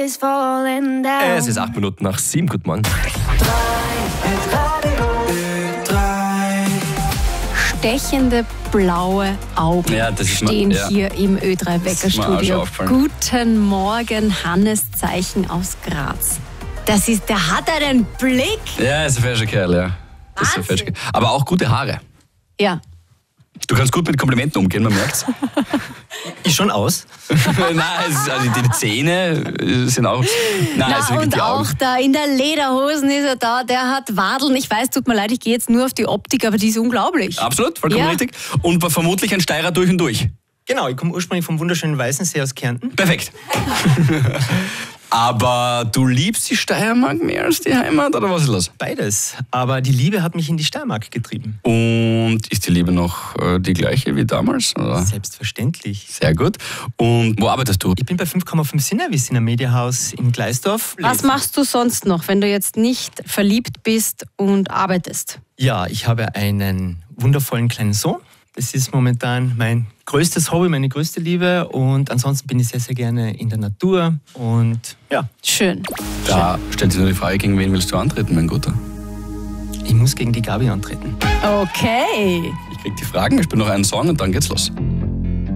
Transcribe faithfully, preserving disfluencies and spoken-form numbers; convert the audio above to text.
is falling down. Es ist acht Minuten nach sieben. Guten Morgen. Stechende blaue Augen Ja, das ist stehen mir- ja. hier im Ö drei Das ist mir auch schon Weckerstudio. aufgefallen. Guten Morgen, Hannes Zeichen aus Graz. Das ist, der hat einen Blick. Ja, ist ein fescher Kerl, ja. Das ist ein fescher Kerl. Aber auch gute Haare. Ja. Du kannst gut mit Komplimenten umgehen, man merkt's. Ich schon aus. Nein, es ist, also die Zähne sind auch... Nein, es ist Na, wirklich und die Augen. auch da in der Lederhosen ist er da, der hat Wadeln. Ich weiß, tut mir leid, ich gehe jetzt nur auf die Optik, aber die ist unglaublich. Absolut, vollkommen Ja. richtig. Und war vermutlich ein Steirer durch und durch. Genau, ich komme ursprünglich vom wunderschönen Weißensee aus Kärnten. Perfekt. Aber du liebst die Steiermark mehr als die Heimat, oder was ist los? Beides. Aber die Liebe hat mich in die Steiermark getrieben. Und ist die Liebe noch äh, die gleiche wie damals? Oder? Selbstverständlich. Sehr gut. Und wo arbeitest du? Ich bin bei fünf Komma fünf Sinnerwiss in einem Mediahaus in Gleisdorf. Was machst du sonst noch, wenn du jetzt nicht verliebt bist und arbeitest? Ja, ich habe einen wundervollen kleinen Sohn. Das ist momentan mein größtes Hobby, meine größte Liebe. Und ansonsten bin ich sehr, sehr gerne in der Natur. Und ja, Schön. Da stellt sich nur die Frage, gegen wen willst du antreten, mein Guter? ich muss gegen die Gabi antreten. Okay. Ich krieg die Fragen, ich spiele noch einen Song und dann geht's los.